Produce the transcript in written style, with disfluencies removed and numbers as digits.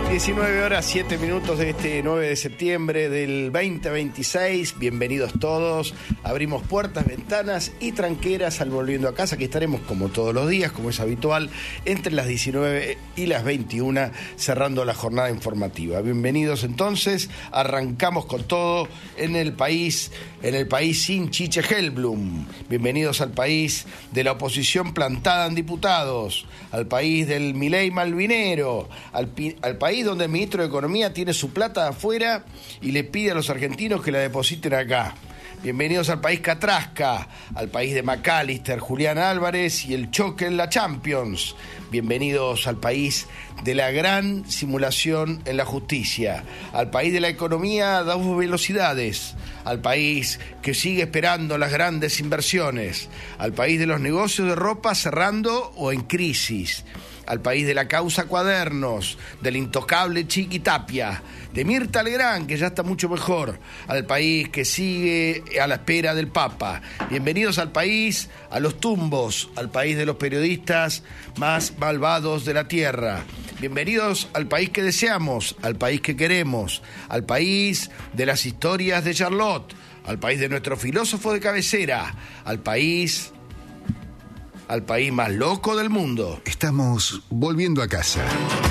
19 horas 7 minutos de este 9 de septiembre del 2026. Bienvenidos todos. Abrimos puertas, ventanas y tranqueras al Volviendo a Casa, que estaremos como todos los días, como es habitual, entre las 19 y las 21, cerrando la jornada informativa. Bienvenidos entonces. Arrancamos con todo en el país sin Chiche Hellblum. Bienvenidos al país de la oposición plantada en diputados, al país del Milei Malvinero, al país donde el ministro de Economía tiene su plata afuera y le pide a los argentinos que la depositen acá. Bienvenidos al país Catrasca, al país de McAllister, Julián Álvarez y el choque en la Champions. Bienvenidos al país de la gran simulación en la justicia, al país de la economía a dos velocidades, al país que sigue esperando las grandes inversiones, al país de los negocios de ropa cerrando o en crisis, al país de la causa Cuadernos, del intocable Chiqui Tapia, de Mirta Legrand, que ya está mucho mejor, al país que sigue a la espera del Papa. Bienvenidos al país, a los tumbos, al país de los periodistas más malvados de la tierra. Bienvenidos al país que deseamos, al país que queremos, al país de las historias de Charlotte, al país de nuestro filósofo de cabecera, al país más loco del mundo. Estamos volviendo a casa.